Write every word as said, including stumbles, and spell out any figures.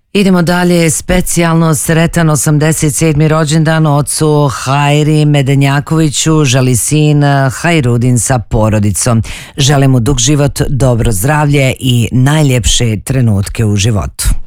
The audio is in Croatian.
Idemo dalje, specijalno sretan osamdeset sedmi rođendan ocu Hajri Medenjakoviću, želi sin Hajrudin sa porodicom. Želim mu dug život, dobro zdravlje i najljepše trenutke u životu.